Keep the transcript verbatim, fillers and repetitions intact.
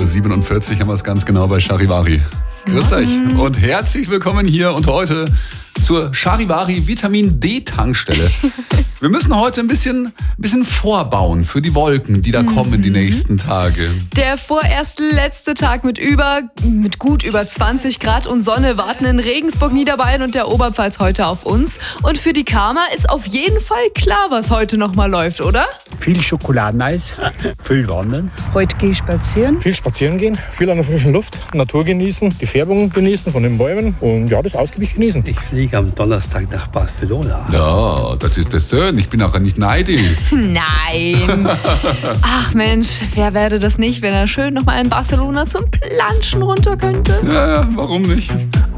siebenundvierzig haben wir es ganz genau bei Charivari. Grüß euch und herzlich willkommen hier und heute zur Charivari Vitamin D-Tankstelle. Wir müssen heute ein bisschen, ein bisschen vorbauen für die Wolken, die da kommen die nächsten Tage. Der vorerst letzte Tag mit über, mit gut über zwanzig Grad und Sonne warten in Regensburg, Niederbayern und der Oberpfalz heute auf uns. Und für die Karma ist auf jeden Fall klar, was heute nochmal läuft, oder? Viel Schokoladeneis, viel Wandern. Heute gehe ich spazieren. Viel spazieren gehen, viel an der frischen Luft, Natur genießen, die Färbung genießen von den Bäumen und ja, das ausgiebig genießen. Ich fliege am Donnerstag nach Barcelona. Ja, das ist das schön. Ich bin auch nicht neidisch. Nein. Ach Mensch, wer werde das nicht, wenn er schön nochmal in Barcelona zum Planschen runter könnte? Ja, warum nicht?